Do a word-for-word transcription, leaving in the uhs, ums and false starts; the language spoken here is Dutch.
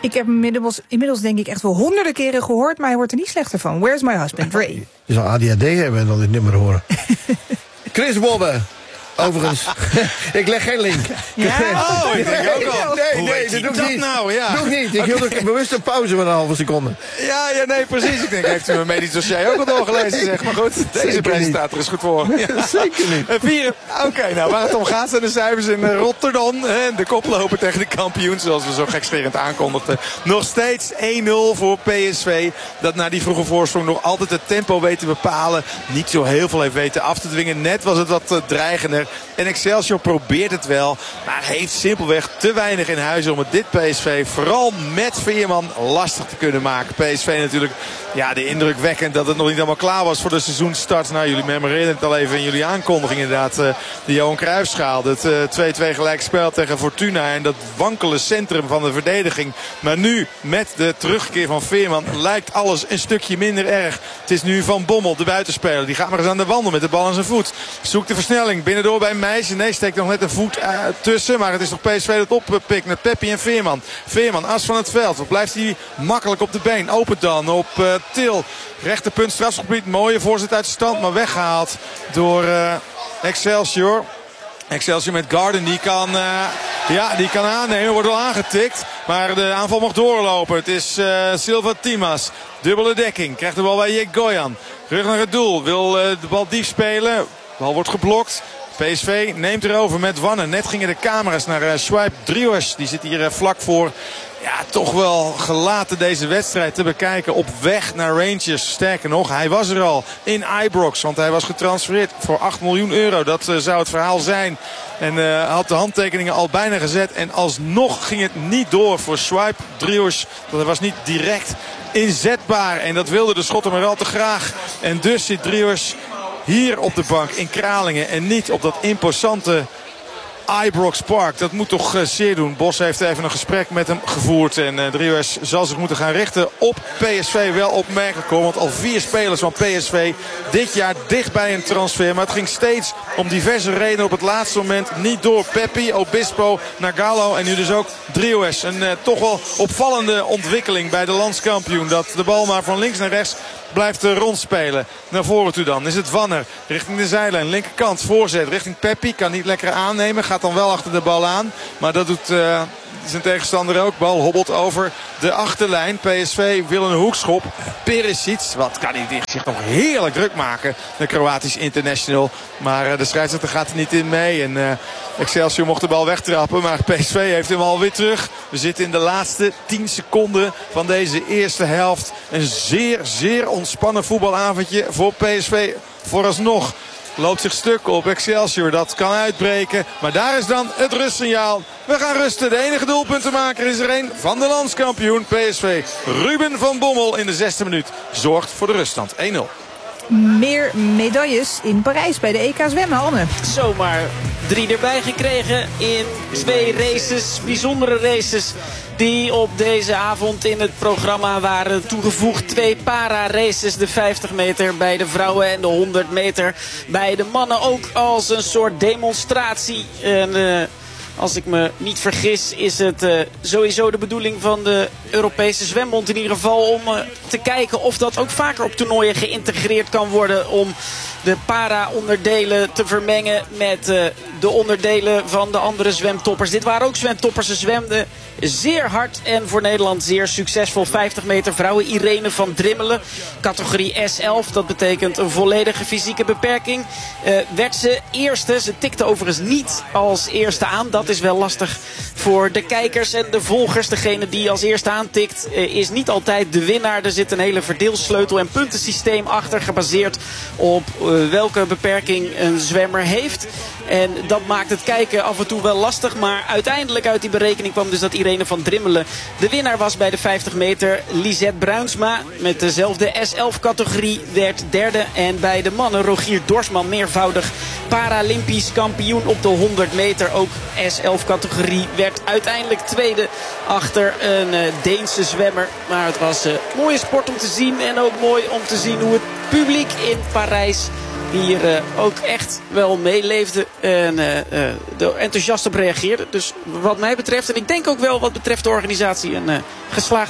Ik heb hem inmiddels, inmiddels denk ik echt wel honderden keren gehoord, maar hij wordt er niet slechter van. Where's my husband, Ray? Je zou A D H D hebben en dan dit nummer horen. Chris Wobbe. Overigens, ik leg geen link. Ja? Oh, ik denk ook al. Nee, Hoe nee, weet dat doe hij ik dat niet. nou? Ja. Doe ik niet. Ik hield ook bewust een pauze van een halve seconde. Ja, ja, nee, precies. Ik denk, heeft u mijn medisch dossier ook al doorgelezen, zeg. Maar goed, deze Zeker presentator is goed voor. Ja. Zeker niet. En vier. Oké, okay, nou, waar het om gaat zijn de cijfers in Rotterdam. De koploper tegen de kampioen, zoals we zo gekscherend aankondigden. Nog steeds één nul voor P S V. Dat na die vroege voorsprong nog altijd het tempo weet te bepalen. Niet zo heel veel heeft weten af te dwingen. Net was het wat uh, dreigender. En Excelsior probeert het wel, maar heeft simpelweg te weinig in huis om het dit P S V, vooral met Veerman, lastig te kunnen maken. P S V natuurlijk, ja, de indrukwekkend dat het nog niet helemaal klaar was voor de seizoensstart. Nou, jullie memoreren het al even in jullie aankondiging inderdaad. Uh, de Johan Cruijffschaal, het uh, twee twee gelijkspel tegen Fortuna en dat wankele centrum van de verdediging. Maar nu, met de terugkeer van Veerman, lijkt alles een stukje minder erg. Het is nu Van Bommel, de buitenspeler. Die gaat maar eens aan de wandel met de bal aan zijn voet. Zoekt de versnelling binnendoor bij Meijsen. Nee, steekt nog net een voet uh, tussen. Maar het is nog P S V dat oppikt met Peppi en Veerman. Veerman, as van het veld. Wat blijft hij makkelijk op de been. Opent dan op uh, Til. Rechterpunt strafgebied. Mooie voorzet uit stand. Maar weggehaald door uh, Excelsior. Excelsior met Garden, die kan, uh, ja, die kan aannemen, wordt wel aangetikt. Maar de aanval mag doorlopen. Het is uh, Silva Timas. Dubbele dekking. Krijgt de bal bij Jek Goyan. Rug naar het doel. Wil uh, de bal diep spelen. De bal wordt geblokt. P S V neemt erover met Wannen. Net gingen de camera's naar uh, Swipe Driehuis. Die zit hier uh, vlak voor. Ja, toch wel gelaten deze wedstrijd te bekijken. Op weg naar Rangers. Sterker nog, hij was er al in Ibrox. Want hij was getransfereerd voor acht miljoen euro. Dat uh, zou het verhaal zijn. En uh, had de handtekeningen al bijna gezet. En alsnog ging het niet door voor Swipe Driehuis. Dat was niet direct inzetbaar. En dat wilde de Schotten maar wel te graag. En dus zit Driehuis hier op de bank in Kralingen. En niet op dat imposante Ibrox Park. Dat moet toch uh, zeer doen. Bos heeft even een gesprek met hem gevoerd. En uh, Driehuis zal zich moeten gaan richten op P S V. Wel opmerkelijk hoor. Want al vier spelers van P S V dit jaar dicht bij een transfer. Maar het ging steeds om diverse redenen op het laatste moment niet door. Peppi, Obispo, Nagalo en nu dus ook Driehuis. Een uh, toch wel opvallende ontwikkeling bij de landskampioen. Dat de bal maar van links naar rechts blijft uh, rondspelen. Naar voren toe dan is het Wanner richting de zijlijn. Linkerkant voorzet richting Peppi. Kan niet lekker aannemen. Gaat dan wel achter de bal aan. Maar dat doet uh, zijn tegenstander ook. Bal hobbelt over de achterlijn. P S V wil een hoekschop. Perisic, wat kan hij zich nog heerlijk druk maken. De Kroatisch international. Maar uh, de scheidsrechter gaat er niet in mee. En uh, Excelsior mocht de bal wegtrappen. Maar P S V heeft hem alweer terug. We zitten in de laatste tien seconden van deze eerste helft. Een zeer, zeer ontspannen voetbalavondje voor P S V. Vooralsnog loopt zich stuk op Excelsior. Dat kan uitbreken. Maar daar is dan het rustsignaal. We gaan rusten. De enige doelpuntenmaker is er een van de landskampioen P S V. Ruben van Bommel in de zesde minuut zorgt voor de ruststand. één nul. Meer medailles in Parijs bij de E K zwemmen, Anne. Zomaar drie erbij gekregen in twee races. Bijzondere races die op deze avond in het programma waren toegevoegd. Twee para-races, de vijftig meter bij de vrouwen en de honderd meter bij de mannen. Ook als een soort demonstratie. En uh, als ik me niet vergis is het uh, sowieso de bedoeling van de Europese Zwembond in ieder geval om uh, te kijken of dat ook vaker op toernooien geïntegreerd kan worden. Om de para-onderdelen te vermengen met uh, de onderdelen van de andere zwemtoppers. Dit waren ook zwemtoppers. Ze zwemden zeer hard en voor Nederland zeer succesvol. vijftig meter vrouwen. Irene van Drimmelen, categorie S elf. Dat betekent een volledige fysieke beperking. Uh, werd ze eerste. Ze tikte overigens niet als eerste aan. Dat is wel lastig voor de kijkers en de volgers. Degene die als eerste aantikt uh, is niet altijd de winnaar. Er zit een hele verdeelsleutel en puntensysteem achter. Gebaseerd op uh, welke beperking een zwemmer heeft. En dat maakt het kijken af en toe wel lastig. Maar uiteindelijk uit die berekening kwam dus dat Irene van Drimmelen de winnaar was bij de vijftig meter. Lisette Bruinsma met dezelfde S elf categorie werd derde. En bij de mannen Rogier Dorsman, meervoudig Paralympisch kampioen op de honderd meter. Ook S elf categorie werd uiteindelijk tweede achter een uh, Deense zwemmer. Maar het was een uh, mooie sport om te zien. En ook mooi om te zien hoe het publiek in Parijs hier uh, ook echt wel meeleefde en uh, uh, er enthousiast op reageerde. Dus wat mij betreft, en ik denk ook wel wat betreft de organisatie, een uh, geslaagd